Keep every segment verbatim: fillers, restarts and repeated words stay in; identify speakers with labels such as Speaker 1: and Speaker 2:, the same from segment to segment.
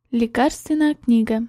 Speaker 1: Лекарственная книга.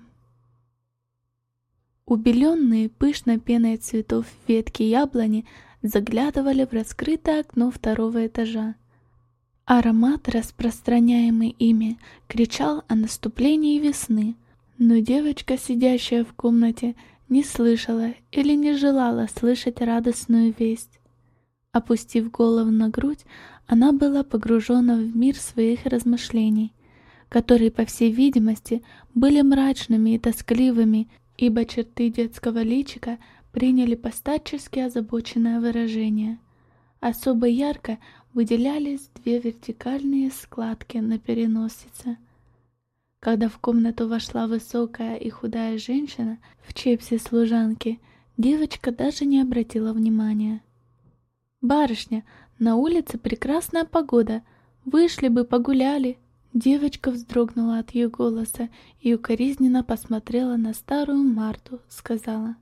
Speaker 1: Убеленные пышной пеной цветов ветки яблони заглядывали в раскрытое окно второго этажа. Аромат, распространяемый ими, кричал о наступлении весны, но девочка, сидящая в комнате, не слышала или не желала слышать радостную весть. Опустив голову на грудь, она была погружена в мир своих размышлений, которые, по всей видимости, были мрачными и тоскливыми, ибо черты детского личика приняли постарчески озабоченное выражение. Особо ярко выделялись две вертикальные складки на переносице. Когда в комнату вошла высокая и худая женщина в чепце служанки, девочка даже не обратила внимания. «Барышня, на улице прекрасная погода, вышли бы, погуляли». Девочка вздрогнула от ее голоса и укоризненно посмотрела на старую Марту, сказала: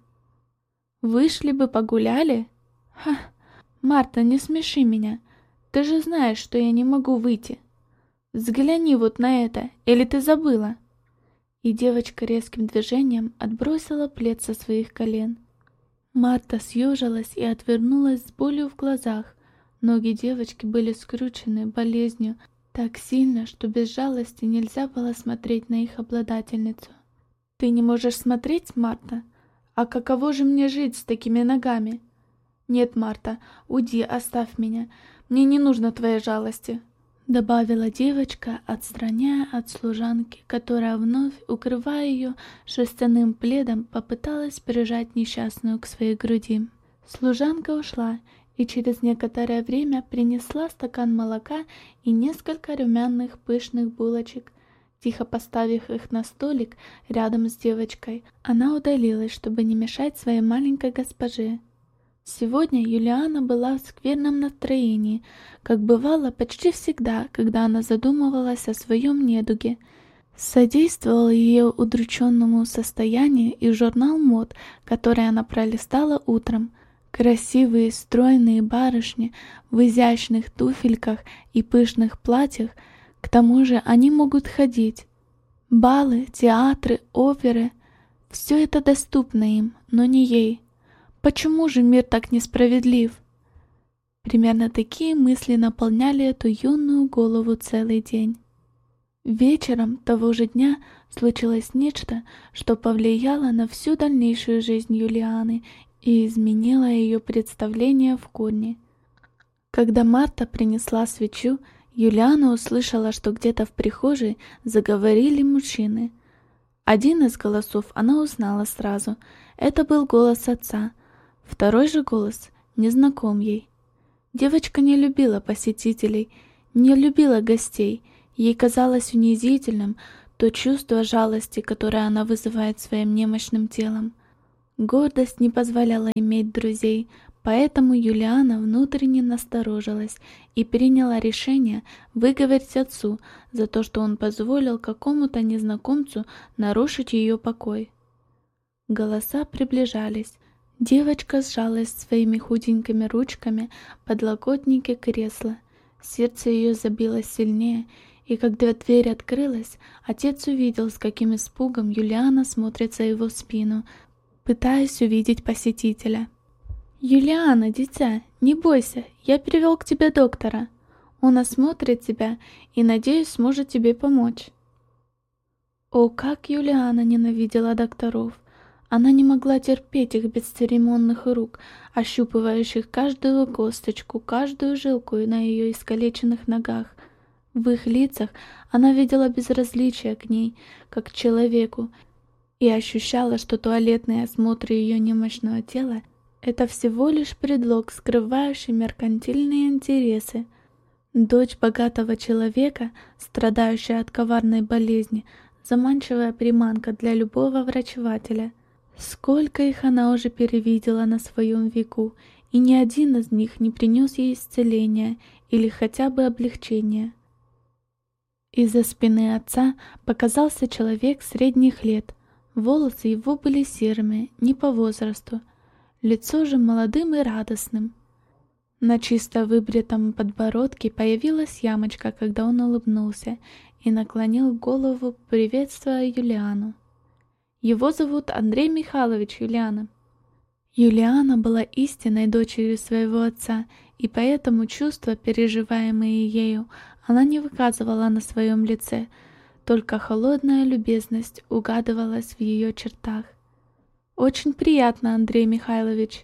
Speaker 1: «Вышли бы, погуляли? Ха! Марта, не смеши меня, ты же знаешь, что я не могу выйти. Взгляни вот на это, или ты забыла?» И девочка резким движением отбросила плед со своих колен. Марта съежилась и отвернулась с болью в глазах. Ноги девочки были скручены болезнью так сильно, что без жалости нельзя было смотреть на их обладательницу. «Ты не можешь смотреть, Марта? А каково же мне жить с такими ногами? Нет, Марта, уйди, оставь меня. Мне не нужно твоей жалости», — добавила девочка, отстраняя от служанки, которая, вновь укрывая ее шерстяным пледом, попыталась прижать несчастную к своей груди. Служанка ушла и через некоторое время принесла стакан молока и несколько румяных пышных булочек. Тихо поставив их на столик рядом с девочкой, она удалилась, чтобы не мешать своей маленькой госпоже. Сегодня Юлиана была в скверном настроении, как бывало почти всегда, когда она задумывалась о своем недуге. Содействовал ее удрученному состоянию и журнал мод, который она пролистала утром. Красивые стройные барышни в изящных туфельках и пышных платьях, к тому же они могут ходить. Балы, театры, оперы — все это доступно им, но не ей. Почему же мир так несправедлив? Примерно такие мысли наполняли эту юную голову целый день. Вечером того же дня случилось нечто, что повлияло на всю дальнейшую жизнь Юлианы и изменило ее представление в корне. Когда Марта принесла свечу, Юлиана услышала, что где-то в прихожей заговорили мужчины. Один из голосов она узнала сразу. Это был голос отца. Второй же голос незнаком ей. Девочка не любила посетителей, не любила гостей. Ей казалось унизительным то чувство жалости, которое она вызывает своим немощным телом. Гордость не позволяла иметь друзей, поэтому Юлиана внутренне насторожилась и приняла решение выговорить отцу за то, что он позволил какому-то незнакомцу нарушить ее покой. Голоса приближались. Девочка сжалась своими худенькими ручками в подлокотнике кресла. Сердце ее забилось сильнее, и когда дверь открылась, отец увидел, с каким испугом Юлиана смотрит за его спину, пытаясь увидеть посетителя. «Юлиана, дитя, не бойся, я привел к тебе доктора. Он осмотрит тебя и, надеюсь, сможет тебе помочь». О, как Юлиана ненавидела докторов! Она не могла терпеть их бесцеремонных рук, ощупывающих каждую косточку, каждую жилку на ее искалеченных ногах. В их лицах она видела безразличие к ней, как к человеку, и ощущала, что туалетный осмотр ее немощного тела — это всего лишь предлог, скрывающий меркантильные интересы. Дочь богатого человека, страдающая от коварной болезни, заманчивая приманка для любого врачевателя. Сколько их она уже перевидела на своем веку, и ни один из них не принес ей исцеления или хотя бы облегчения. Из-за спины отца показался человек средних лет. Волосы его были серыми, не по возрасту, лицо же молодым и радостным. На чисто выбритом подбородке появилась ямочка, когда он улыбнулся, и наклонил голову, приветствуя Юлиану. «Его зовут Андрей Михайлович, Юлиана». Юлиана была истинной дочерью своего отца, и поэтому чувства, переживаемые ею, она не выказывала на своем лице, только холодная любезность угадывалась в ее чертах. «Очень приятно, Андрей Михайлович».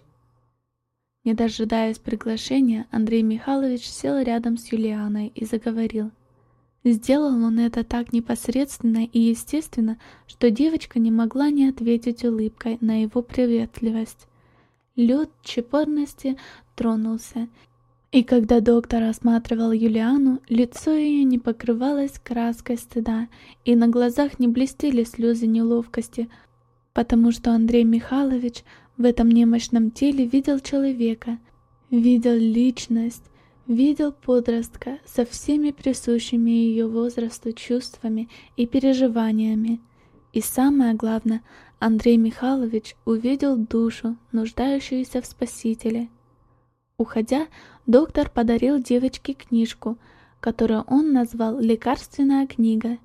Speaker 1: Не дожидаясь приглашения, Андрей Михайлович сел рядом с Юлианой и заговорил. Сделал он это так непосредственно и естественно, что девочка не могла не ответить улыбкой на его приветливость. Лед чопорности тронулся, и когда доктор осматривал Юлиану, лицо ее не покрывалось краской стыда, и на глазах не блестели слезы неловкости, потому что Андрей Михайлович в этом немощном теле видел человека, видел личность, видел подростка со всеми присущими ее возрасту чувствами и переживаниями. И самое главное, Андрей Михайлович увидел душу, нуждающуюся в Спасителе. Уходя, доктор подарил девочке книжку, которую он назвал «Лекарственная книга».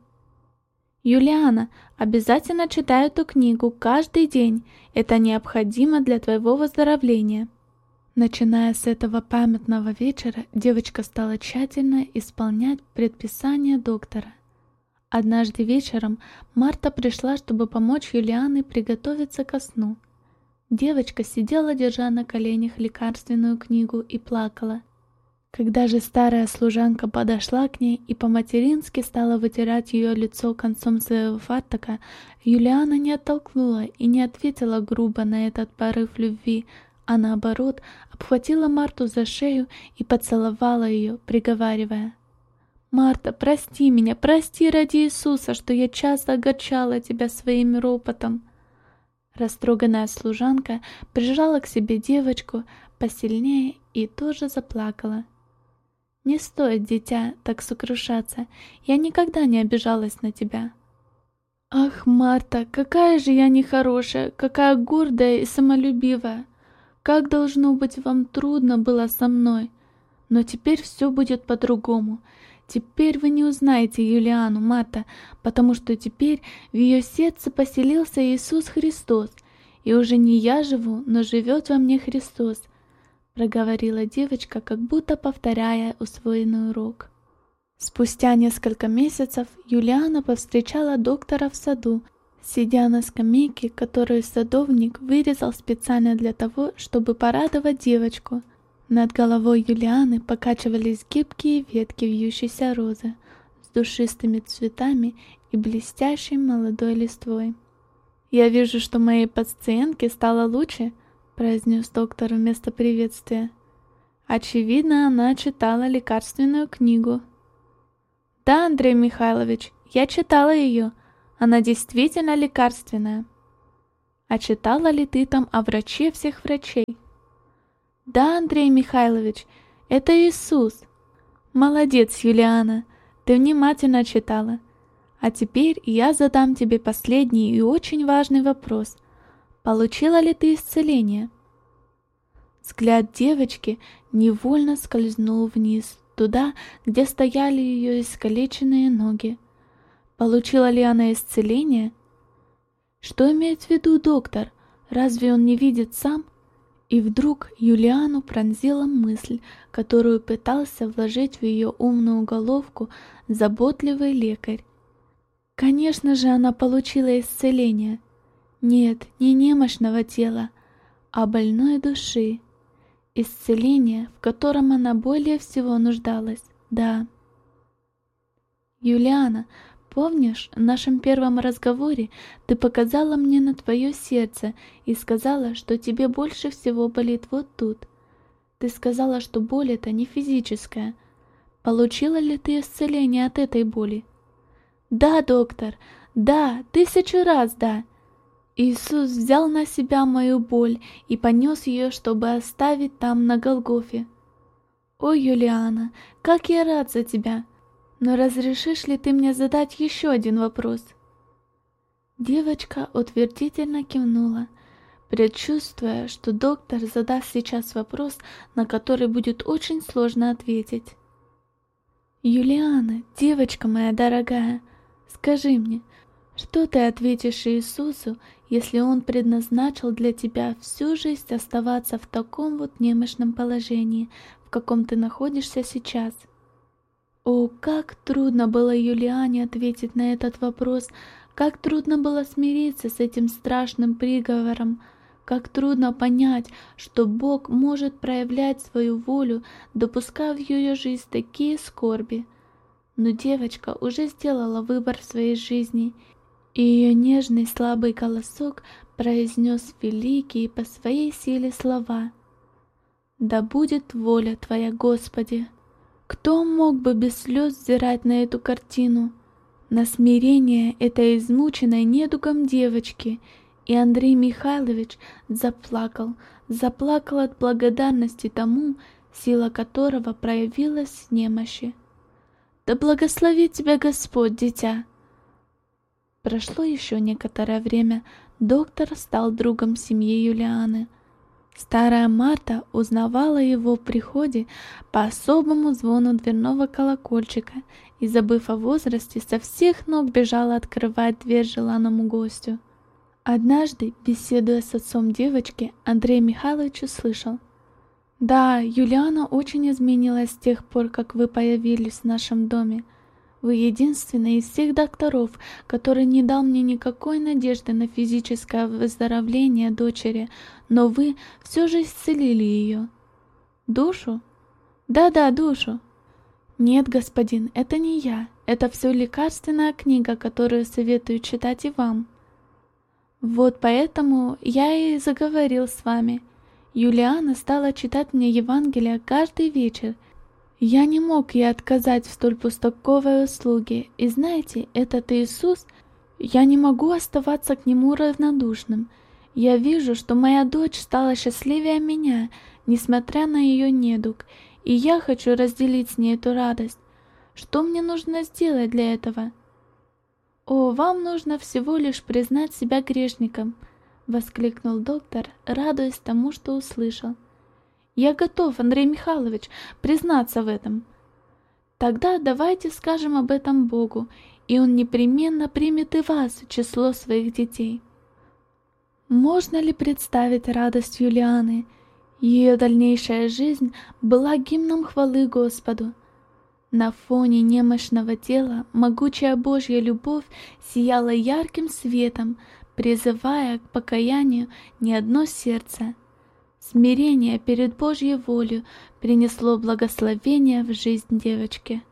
Speaker 1: «Юлиана, обязательно читай эту книгу каждый день, это необходимо для твоего выздоровления». Начиная с этого памятного вечера, девочка стала тщательно исполнять предписания доктора. Однажды вечером Марта пришла, чтобы помочь Юлиане приготовиться ко сну. Девочка сидела, держа на коленях лекарственную книгу, и плакала. Когда же старая служанка подошла к ней и по-матерински стала вытирать ее лицо концом своего фартука, Юлиана не оттолкнула и не ответила грубо на этот порыв любви, а наоборот обхватила Марту за шею и поцеловала ее, приговаривая: «Марта, прости меня, прости ради Иисуса, что я часто огорчала тебя своим ропотом». Растроганная служанка прижала к себе девочку посильнее и тоже заплакала. «Не стоит, дитя, так сокрушаться, я никогда не обижалась на тебя». «Ах, Марта, какая же я нехорошая, какая гордая и самолюбивая! Как, должно быть, вам трудно было со мной, но теперь все будет по-другому. Теперь вы не узнаете Юлиану, Марта, потому что теперь в ее сердце поселился Иисус Христос, и уже не я живу, но живет во мне Христос», — проговорила девочка, как будто повторяя усвоенный урок. Спустя несколько месяцев Юлиана повстречала доктора в саду, сидя на скамейке, которую садовник вырезал специально для того, чтобы порадовать девочку. Над головой Юлианы покачивались гибкие ветки вьющейся розы с душистыми цветами и блестящей молодой листвой. «Я вижу, что моей пациентке стало лучше», — произнес доктор вместо приветствия. Очевидно, она читала лекарственную книгу. «Да, Андрей Михайлович, я читала ее. Она действительно лекарственная». «А читала ли ты там о враче всех врачей?» «Да, Андрей Михайлович, это Иисус». «Молодец, Юлиана, ты внимательно читала. А теперь я задам тебе последний и очень важный вопрос. Получила ли ты исцеление?» Взгляд девочки невольно скользнул вниз, туда, где стояли ее искалеченные ноги. Получила ли она исцеление? Что имеет в виду доктор? Разве он не видит сам? И вдруг Юлиану пронзила мысль, которую пытался вложить в ее умную головку заботливый лекарь. Конечно же, она получила исцеление. Нет, не немощного тела, а больной души. Исцеление, в котором она более всего нуждалась, да. «Юлиана, помнишь, в нашем первом разговоре ты показала мне на твое сердце и сказала, что тебе больше всего болит вот тут? Ты сказала, что боль это не физическая. Получила ли ты исцеление от этой боли?» «Да, доктор, да, тысячу раз да. Иисус взял на себя мою боль и понес ее, чтобы оставить там на Голгофе. О, Юлиана, как я рад за тебя! Но разрешишь ли ты мне задать еще один вопрос?» Девочка утвердительно кивнула, предчувствуя, что доктор задаст сейчас вопрос, на который будет очень сложно ответить. Юлиана, девочка моя дорогая, скажи мне, что ты ответишь Иисусу, если Он предназначил для тебя всю жизнь оставаться в таком вот немощном положении, в каком ты находишься сейчас? О, как трудно было Юлиане ответить на этот вопрос, как трудно было смириться с этим страшным приговором, как трудно понять, что Бог может проявлять свою волю, допуская в ее жизнь такие скорби. Но девочка уже сделала выбор в своей жизни, и ее нежный слабый голосок произнес великие по своей силе слова: «Да будет воля Твоя, Господи». Кто мог бы без слез взирать на эту картину, на смирение этой измученной недугом девочки, и Андрей Михайлович заплакал, заплакал от благодарности тому, сила которого проявилась в немощи. «Да благословит тебя Господь, дитя!» Прошло еще некоторое время, доктор стал другом семьи Юлианы. Старая Марта узнавала его в приходе по особому звону дверного колокольчика и, забыв о возрасте, со всех ног бежала открывать дверь желанному гостю. Однажды, беседуя с отцом девочки, Андрей Михайлович услышал: «Да, Юлиана очень изменилась с тех пор, как вы появились в нашем доме. Вы единственный из всех докторов, который не дал мне никакой надежды на физическое выздоровление дочери, но вы все же исцелили ее». «Душу?» «Да-да, душу». «Нет, господин, это не я. Это все лекарственная книга, которую советую читать и вам». «Вот поэтому я и заговорил с вами. Юлиана стала читать мне Евангелие каждый вечер. Я не мог ей отказать в столь пустяковой услуге, и знаете, этот Иисус, я не могу оставаться к Нему равнодушным. Я вижу, что моя дочь стала счастливее меня, несмотря на ее недуг, и я хочу разделить с ней эту радость. Что мне нужно сделать для этого?» «О, вам нужно всего лишь признать себя грешником», — воскликнул доктор, радуясь тому, что услышал. «Я готов, Андрей Михайлович, признаться в этом». «Тогда давайте скажем об этом Богу, и Он непременно примет и вас в число своих детей». Можно ли представить радость Юлианы? Ее дальнейшая жизнь была гимном хвалы Господу. На фоне немощного тела могучая Божья любовь сияла ярким светом, призывая к покаянию не одно сердце. Смирение перед Божьей волей принесло благословение в жизнь девочки.